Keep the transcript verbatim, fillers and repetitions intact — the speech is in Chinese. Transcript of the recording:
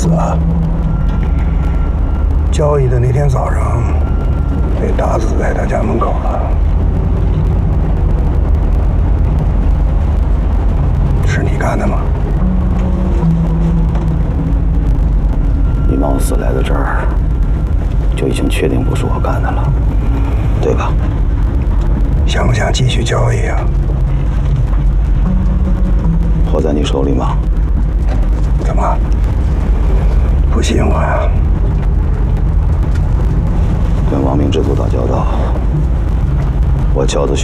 死了。交易的那天早上，被打死在他家门口了。是你干的吗？ 你貌似来到这儿，就已经确定不是我干的了，对吧？ 想不想继续交易啊？ 货在你手里吗？ 怎么？不信我呀？ 跟亡命之徒打交道，我教子学